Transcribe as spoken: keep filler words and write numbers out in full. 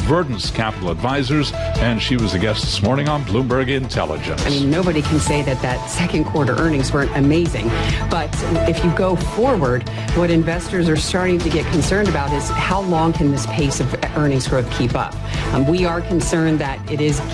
Verdence Capital Advisors, and she was a guest this morning on Bloomberg Intelligence. I mean, nobody can say that that second quarter earnings weren't amazing. But if you go forward, what investors are starting to get concerned about is how long can this pace of earnings growth keep up? Um, we are concerned that it is